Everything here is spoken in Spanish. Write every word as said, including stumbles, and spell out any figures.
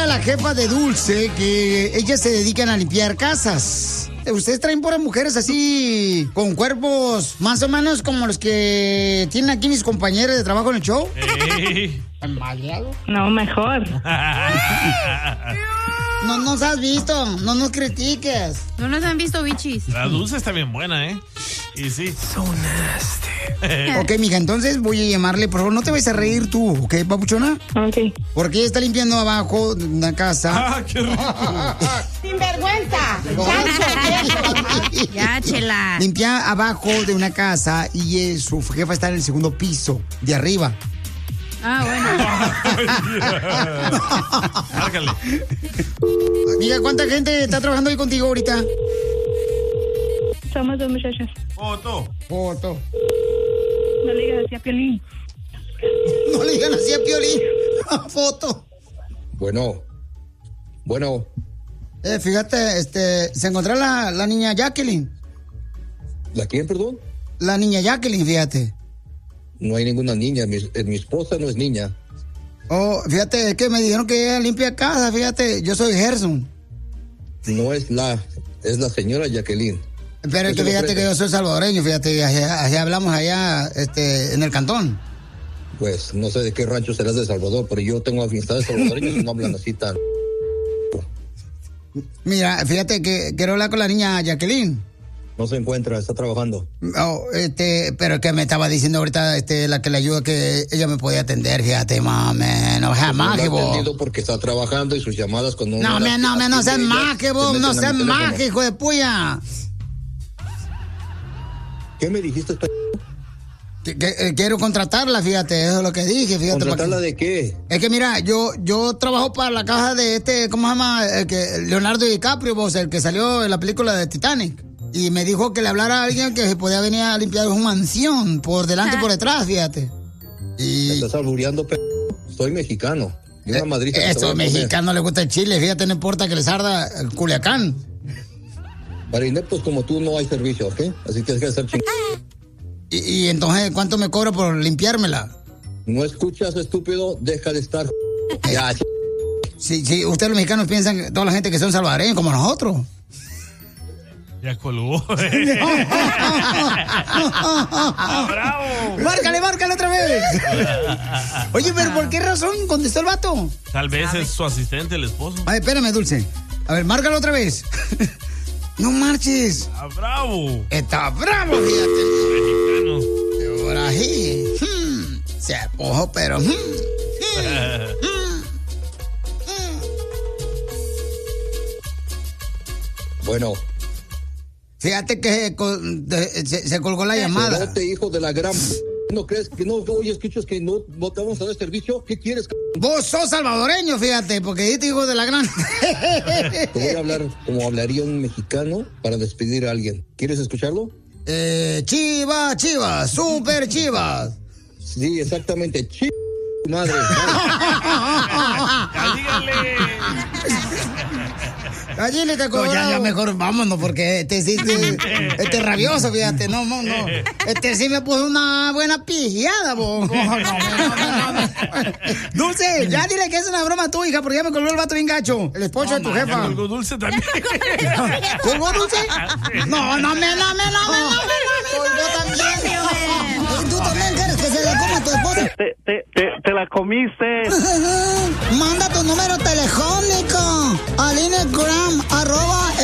la jefa de Dulce que ellas se dedican a limpiar casas. ¿Ustedes traen puras mujeres así, con cuerpos más o menos como los que tienen aquí mis compañeros de trabajo en el show? Hey. No, mejor. No nos has visto, no nos critiques. No nos han visto, bichis. La Dulce está bien buena, ¿eh? Y sí. So nasty. Ok, mija, entonces voy a llamarle, por favor, no te vayas a reír tú, ¿ok, papuchona? Ok. Porque ella está limpiando abajo de una casa. ¡Ah, qué rico! ¡Sinvergüenza! Ya, chela. Limpia abajo de una casa y eh, su jefa está en el segundo piso, de arriba. Ah, bueno. Márcale. Amiga, ¿cuánta gente está trabajando ahí contigo ahorita? Somos dos muchachas. Foto. Foto. No le digas así a Piolín. No le digan así a Piolín. Foto. Bueno. Bueno. Eh, fíjate, este, se encontró la, la niña Jacqueline. ¿La quién, perdón? La niña Jacqueline, fíjate. No hay ninguna niña, mi, mi esposa no es niña. Oh, fíjate, es que me dijeron que ella limpia casa, fíjate, yo soy Gerson. No es la, es la señora Jacqueline. Pero es que fíjate que yo soy salvadoreño, fíjate, allá, allá hablamos allá, este, en el cantón. Pues, no sé de qué rancho serás de Salvador, pero yo tengo amistades salvadoreñas y no hablan así tan... Mira, fíjate que quiero hablar con la niña Jacqueline. No se encuentra, está trabajando. Oh, este, pero que me estaba diciendo ahorita, este, la que le ayuda que ella me podía atender, fíjate, mami, no seas más que No vos. ha atendido porque está trabajando y sus llamadas cuando... No, me, no, me, no seas más que vos, no seas más que hijo de puya. ¿Qué me dijiste? Que, que, eh, quiero contratarla, fíjate, eso es lo que dije, fíjate. ¿Contratarla que, de qué? Es que mira, yo yo trabajo para la caja de este, ¿cómo se llama? El que, Leonardo DiCaprio, vos, el que salió en la película de Titanic. Y me dijo que le hablara a alguien que se podía venir a limpiar su mansión, por delante y por detrás, fíjate. Y... ¿Me estás albureando, p***? Soy mexicano. Y una madriza eh, Eso, mexicano le gusta el chile, fíjate, no importa que les arda el Culiacán. Para ineptos como tú no hay servicio, ¿ok? Así que hay que hacer ching... Y, y entonces, ¿cuánto me cobra por limpiármela? No escuchas, estúpido, deja de estar... Ya. Sí, sí, ustedes los mexicanos piensan que toda la gente que son salvadoreños como nosotros. Ya colgó. ¡Bravo! ¡Márcale, márcale otra vez! Oye, pero ¿por qué razón contestó el vato? Tal vez es su asistente, el esposo. Ay, espérame, Dulce. A ver, márcalo otra vez. No marches. Está bravo. Está bravo, fíjate. Mexicano. Por ahí. Hmm. Se apojó, pero... Hmm. Hmm. Hmm. Bueno. Fíjate que se, se, se colgó la llamada. Cerote, hijo de la gran... ¿No crees que no oye, escuchas que no, no te vamos a dar servicio? ¿Qué quieres? Vos sos salvadoreño, fíjate, porque dijiste hijo de la gran... Te voy a hablar como hablaría un mexicano para despedir a alguien. ¿Quieres escucharlo? Eh, chivas, chivas, super chivas. Sí, exactamente. Ch... madre. Dígale. Allí te cobró. No, ya, ya mejor vámonos porque este sí, este, este rabioso, fíjate, no, no, no. Este sí me puso una buena pijada, bo. No, no, no, no, no. Dulce, ya dile que es una broma a tu hija porque ya me colgó el vato bien gacho. El esposo no, de tu man, jefa. ¿Colgó Dulce también? ¿Colgó Dulce? No, no me, no me, no me, no me. Colgó también. ¿Tú también quieres que se la coma a tu esposa? Te, te, te, te la comiste. Manda tu número